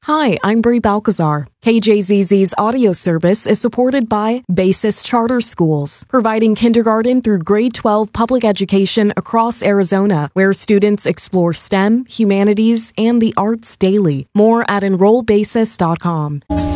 Hi, I'm Brie Balcazar. KJZZ's audio service is supported by Basis Charter Schools, providing kindergarten through grade 12 public education across Arizona, where students explore STEM, humanities, and the arts daily. More at enrollbasis.com.